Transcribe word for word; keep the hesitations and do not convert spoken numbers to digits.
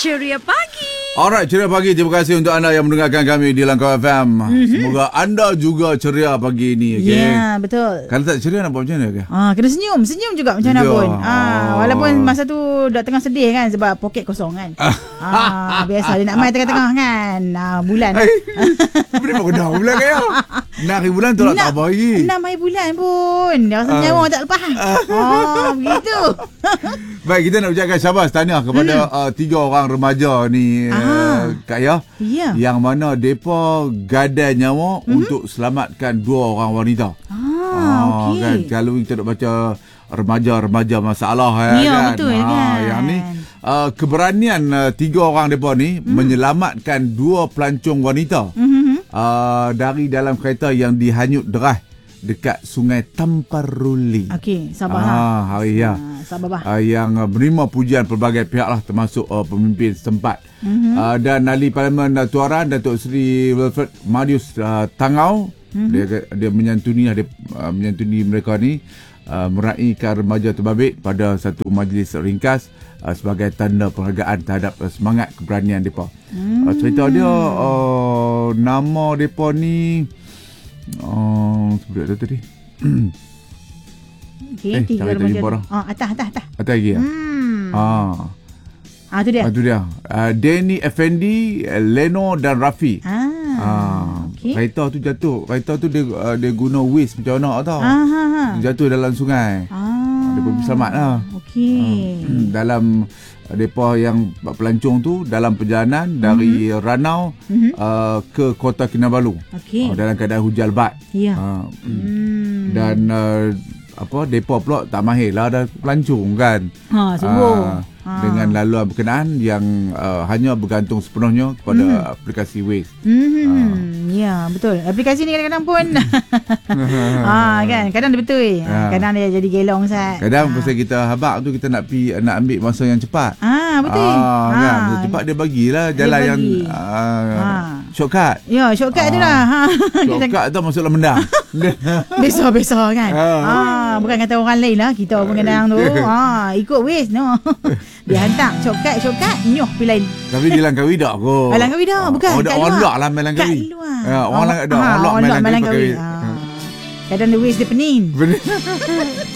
Ceria Pagi. Alright, ceria pagi. Terima kasih untuk anda yang mendengarkan kami di Langkau F M. Mm-hmm. Semoga anda juga ceria pagi ini. Okay? Ya, yeah, betul. Kalau tak ceria nak buat macam mana? Okay? Ah, kena senyum. Senyum juga macam mana Ya. pun. Ah, walaupun masa tu dah tengah sedih kan sebab poket kosong kan. ah, biasa dia nak main tengah-tengah kan. Ah, bulan. Beri apa kena bulan kaya? Nak hari bulan tu tak apa lagi. Enam hari bulan pun. Dia rasa uh. nyawa tak lepas. Oh, begitu. Baik, kita nak ucapkan syabas tahniah kepada hmm. uh, tiga orang remaja ni uh, Kak Yah, yeah. yang mana mereka gadai nyawa mm-hmm. untuk selamatkan dua orang wanita. Ah, ah okey. Kan, kalau kita nak baca remaja-remaja masalah ya, kan. Betul ah, kan. Yang ni uh, keberanian uh, tiga orang mereka ni mm. menyelamatkan dua pelancong wanita mm-hmm. uh, dari dalam kereta yang dihanyut deras dekat Sungai Tamparuli. Okey, sabar ah, lah. Hari ya. Ah, sabar bah. Uh, yang uh, menerima pujian pelbagai pihak lah, termasuk uh, pemimpin setempat. Mm-hmm. Uh, dan ahli Parlimen uh, Tuaran Datuk Seri Wilfred Marius uh, Tangau, mm-hmm. dia dia menyantuni dia uh, menyantuni mereka ni uh, meraihkan remaja terbabit pada satu majlis ringkas uh, sebagai tanda penghargaan terhadap uh, semangat keberanian depa. Mm. Uh, cerita dia uh, nama depa ni Oh, sebut dah tadi. Okey, eh, tiga remaja. Ah, atas atas atas. Atas lagi ya. Hmm. Ah. Ah, tu dia. Ah, tu dia. Uh, Danny Effendi, Leno dan Rafi. Ah. Ah. Okey. Kereta tu jatuh. Kereta tu dia uh, dia guna waste macam mana tau. Ah, ha, ha. Jatuh dalam sungai. Ah. Dia pun selamat lah. Okey. Uh, dalam mereka yang pelancong tu dalam perjalanan mm-hmm. dari Ranau mm-hmm. uh, ke Kota Kinabalu. Okey. Uh, dalam keadaan hujan lebat. Ya. Uh, hmm. Dan uh, apa depa pula tak mahir lah dah pelancong kan. Ha, sungguh. Uh, ha. Dengan laluan berkenaan yang uh, hanya bergantung sepenuhnya kepada mm. aplikasi Waze. Hmm. Uh. Ya, betul. Aplikasi ni kadang-kadang pun ha, kan, kadang dia betul. Ha. Kadang dia jadi gelong sat. Kadang ha. pasal kita habaq tu kita nak pi nak ambil masa yang cepat. Ah, betul. Ah, ha. Kan, masa cepat dia bagilah jalan dia yang bagi. uh, ha. shortcut. Ya, shortcut tu lah. Ha. Shortcut tu masuk dalam mendang. Besar-besar kan. Ha. ha. Bukan kata orang lain lah. Kita pun kadang tu. Ha. Ikut Waze no. Dia hantar shortcut, shortcut, nyoh pergi lain. Tapi di Langkawi tak kot. Ah, Langkawi dah, bukan. Oh, kat orang luar. lock lah main Langkawi. Kat luar. Ya, orang oh, Langkawi dah. Ha, Orang lock main Langkawi. Langkawi. Ha. Kadang dia Waze dia pening.